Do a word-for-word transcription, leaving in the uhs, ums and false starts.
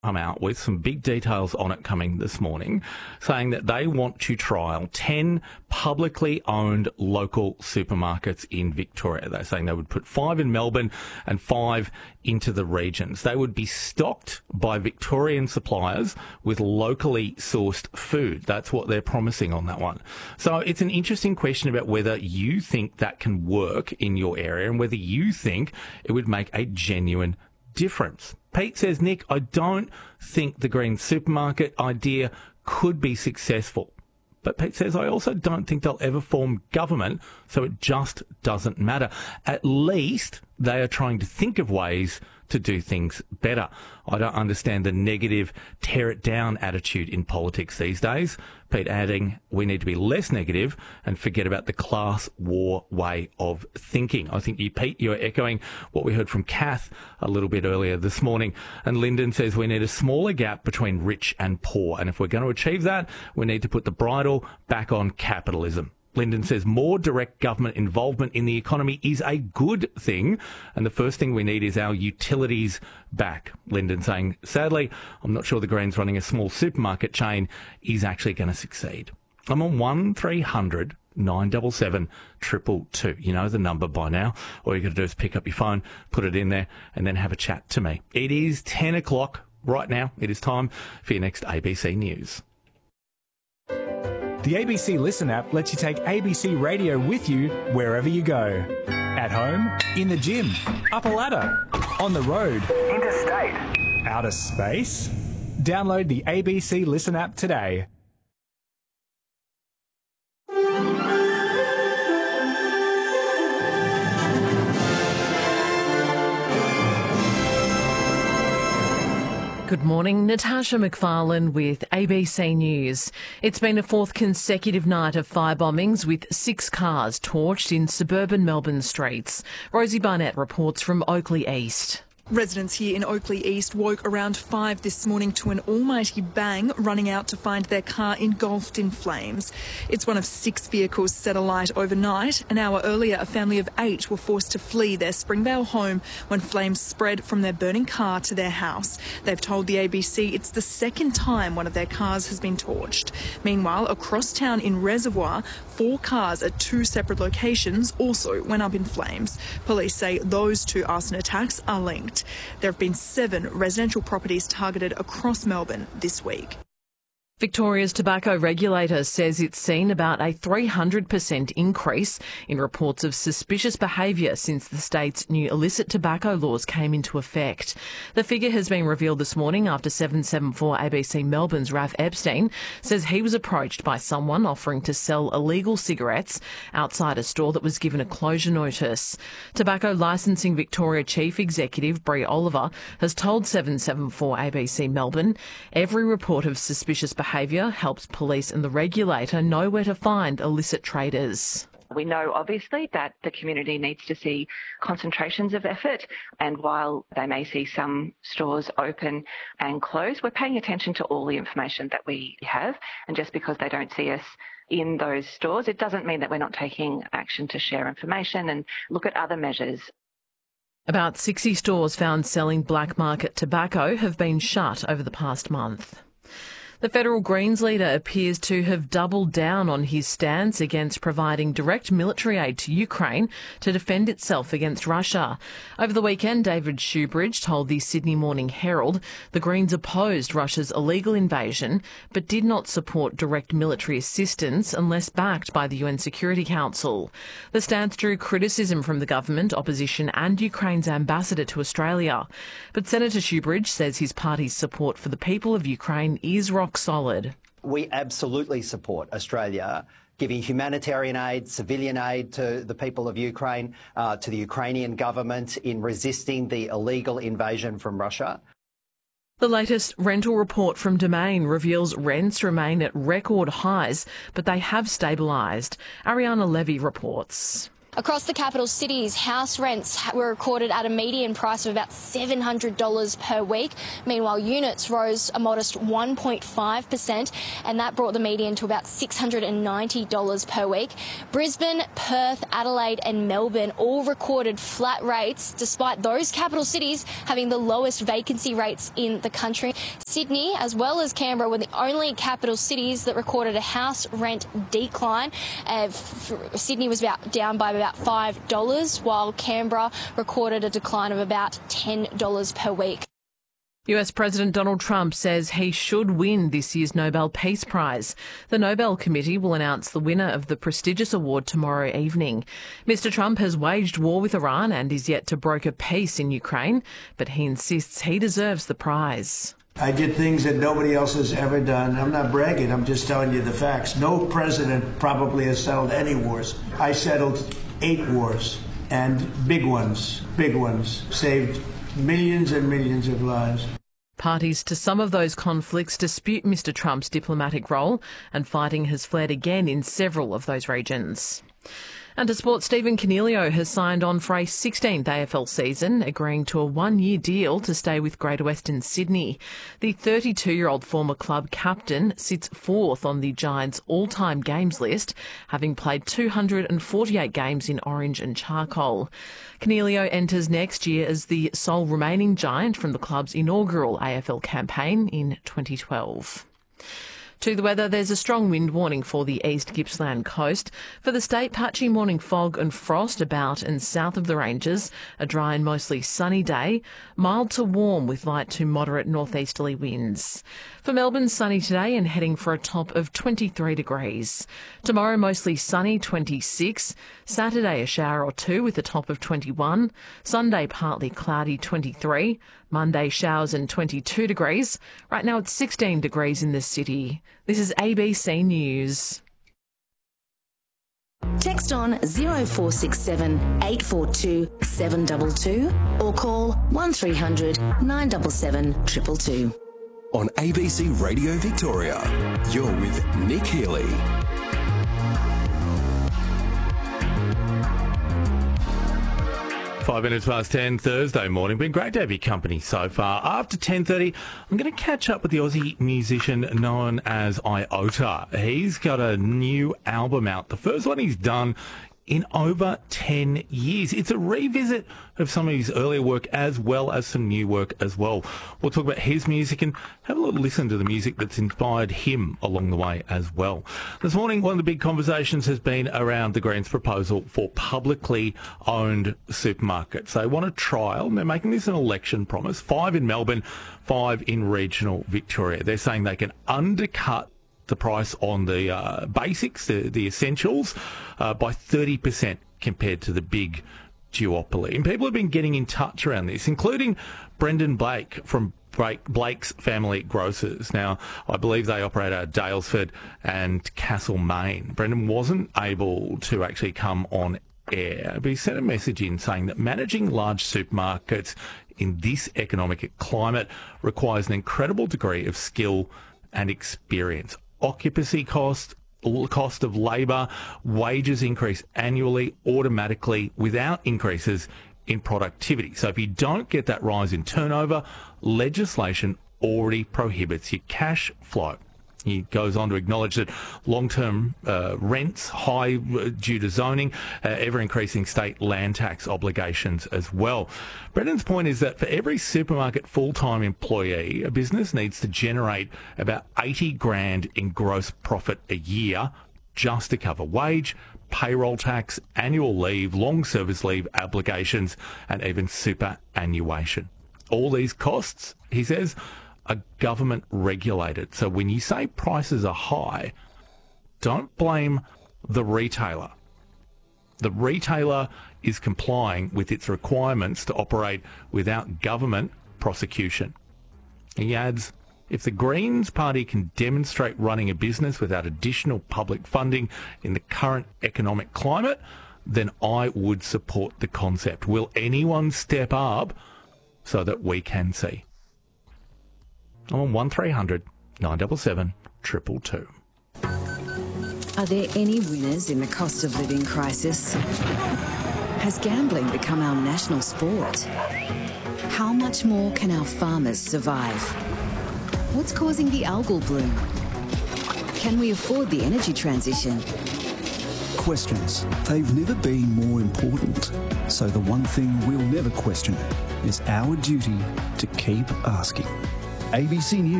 come out with some big details on it coming this morning, saying that they want to trial ten publicly owned local supermarkets in Victoria. They're saying they would put five in Melbourne and five into the regions. They would be stocked by Victorian suppliers with locally sourced food. That's what they're promising on that one. So it's an interesting question about whether you think that can work in your area and whether you think it would make a genuine difference. Pete says, Nick, I don't think the green supermarket idea could be successful. But Pete says, I also don't think they'll ever form government, so it just doesn't matter. At least they are trying to think of ways to do things better. I don't understand the negative, tear it down attitude in politics these days. Pete adding, we need to be less negative and forget about the class war way of thinking. I think you, Pete, you're echoing what we heard from Kath a little bit earlier this morning. And Lyndon says we need a smaller gap between rich and poor. And if we're going to achieve that, we need to put the bridle back on capitalism. Lyndon says more direct government involvement in the economy is a good thing, and the first thing we need is our utilities back. Lyndon saying, sadly, I'm not sure the Greens running a small supermarket chain is actually going to succeed. I'm on one three hundred nine seven seven two two two. You know the number by now. All you got to do is pick up your phone, put it in there, and then have a chat to me. It is ten o'clock right now. It is time for your next A B C News. The A B C Listen app lets you take A B C Radio with you wherever you go. At home, in the gym, up a ladder, on the road, interstate, outer space. Download the A B C Listen app today. Good morning, Natasha McFarlane with A B C News. It's been a fourth consecutive night of fire bombings with six cars torched in suburban Melbourne streets. Rosie Barnett reports from Oakleigh East. Residents here in Oakleigh East woke around five this morning to an almighty bang, running out to find their car engulfed in flames. It's one of six vehicles set alight overnight. An hour earlier, a family of eight were forced to flee their Springvale home when flames spread from their burning car to their house. They've told the A B C it's the second time one of their cars has been torched. Meanwhile, across town in Reservoir, four cars at two separate locations also went up in flames. Police say those two arson attacks are linked. There have been seven residential properties targeted across Melbourne this week. Victoria's tobacco regulator says it's seen about a three hundred percent increase in reports of suspicious behaviour since the state's new illicit tobacco laws came into effect. The figure has been revealed this morning after seven seventy-four A B C Melbourne's Raph Epstein says he was approached by someone offering to sell illegal cigarettes outside a store that was given a closure notice. Tobacco Licensing Victoria Chief Executive Bree Oliver has told seven seventy-four A B C Melbourne every report of suspicious behaviour behaviour helps police and the regulator know where to find illicit traders. We know, obviously, that the community needs to see concentrations of effort, and while they may see some stores open and close, we're paying attention to all the information that we have, and just because they don't see us in those stores, it doesn't mean that we're not taking action to share information and look at other measures. About sixty stores found selling black market tobacco have been shut over the past month. The federal Greens leader appears to have doubled down on his stance against providing direct military aid to Ukraine to defend itself against Russia. Over the weekend, David Shoebridge told the Sydney Morning Herald the Greens opposed Russia's illegal invasion but did not support direct military assistance unless backed by the U N Security Council. The stance drew criticism from the government, opposition and Ukraine's ambassador to Australia. But Senator Shoebridge says his party's support for the people of Ukraine is rock solid. We absolutely support Australia giving humanitarian aid, civilian aid to the people of Ukraine, uh, to the Ukrainian government in resisting the illegal invasion from Russia. The latest rental report from Domain reveals rents remain at record highs, but they have stabilised. Ariana Levy reports. Across the capital cities, house rents were recorded at a median price of about seven hundred dollars per week. Meanwhile, units rose a modest one point five percent, and that brought the median to about six hundred ninety dollars per week. Brisbane, Perth, Adelaide and Melbourne all recorded flat rates, despite those capital cities having the lowest vacancy rates in the country. Sydney, as well as Canberra, were the only capital cities that recorded a house rent decline. Uh, Sydney was about down by about five dollars, while Canberra recorded a decline of about ten dollars per week. U S President Donald Trump says he should win this year's Nobel Peace Prize. The Nobel Committee will announce the winner of the prestigious award tomorrow evening. Mister Trump has waged war with Iran and is yet to broker peace in Ukraine, but he insists he deserves the prize. I did things that nobody else has ever done. I'm not bragging, I'm just telling you the facts. No president probably has settled any wars. I settled eight wars, and big ones, big ones, saved millions and millions of lives. Parties to some of those conflicts dispute Mister Trump's diplomatic role, and fighting has flared again in several of those regions. And to sport, Stephen Coniglio has signed on for a sixteenth A F L season, agreeing to a one-year deal to stay with Greater Western Sydney. The thirty-two-year-old former club captain sits fourth on the Giants' all-time games list, having played two hundred forty-eight games in orange and charcoal. Coniglio enters next year as the sole remaining Giant from the club's inaugural A F L campaign in twenty twelve. To the weather, there's a strong wind warning for the East Gippsland coast. For the state, patchy morning fog and frost about and south of the ranges. A dry and mostly sunny day. Mild to warm with light to moderate northeasterly winds. For Melbourne, sunny today and heading for a top of twenty-three degrees. Tomorrow, mostly sunny, twenty-six. Saturday, a shower or two with a top of twenty-one. Sunday, partly cloudy, twenty-three. Monday, showers and twenty-two degrees. Right now it's sixteen degrees in the city. This is A B C News. Text on zero four six seven, eight four two, seven two two or call one three hundred, nine seven seven, two two two. On A B C Radio Victoria, you're with Nick Healy. Five minutes past ten, Thursday morning. Been great to have your company so far. After ten thirty, I'm going to catch up with the Aussie musician known as Iota. He's got a new album out. The first one he's done in over ten years. It's a revisit of some of his earlier work as well as some new work as well. We'll talk about his music and have a little listen to the music that's inspired him along the way as well. This morning, one of the big conversations has been around the Greens' proposal for publicly owned supermarkets. They want a trial, and they're making this an election promise. Five in Melbourne, five in regional Victoria. They're saying they can undercut the price on the uh, basics, the, the essentials, uh, by thirty percent compared to the big duopoly. And people have been getting in touch around this, including Brendan Blake from Blake's Family Grocers. Now, I believe they operate out of Daylesford and Castlemaine. Brendan wasn't able to actually come on air, but he sent a message in saying that managing large supermarkets in this economic climate requires an incredible degree of skill and experience. Occupancy cost, cost of labour, wages increase annually automatically without increases in productivity. So if you don't get that rise in turnover, legislation already prohibits your cash flow. He goes on to acknowledge that long-term uh, rents, high uh, due to zoning, uh, ever-increasing state land tax obligations as well. Brendan's point is that for every supermarket full-time employee, a business needs to generate about eighty grand in gross profit a year just to cover wage, payroll tax, annual leave, long service leave obligations, and even superannuation. All these costs, he says, are government regulated. So when you say prices are high, don't blame the retailer. The retailer is complying with its requirements to operate without government prosecution. He adds, if the Greens Party can demonstrate running a business without additional public funding in the current economic climate, then I would support the concept. Will anyone step up so that we can see? I'm on one three hundred, nine seven seven, two two two. Are there any winners in the cost of living crisis? Has gambling become our national sport? How much more can our farmers survive? What's causing the algal bloom? Can we afford the energy transition? Questions. They've never been more important. So the one thing we'll never question is our duty to keep asking. A B C News.